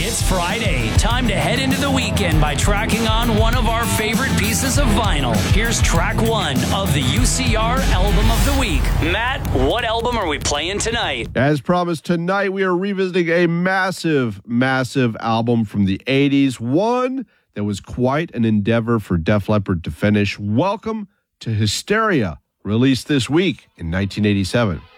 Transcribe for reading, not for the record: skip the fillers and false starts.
It's Friday. Time to head into the weekend by tracking on one of our favorite pieces of vinyl. Here's track 1 of the UCR Album of the Week. Matt, what album are we playing tonight? As promised, tonight we are revisiting a massive album from the 80s. One that was quite an endeavor for Def Leppard to finish. Welcome to Hysteria, released this week in 1987.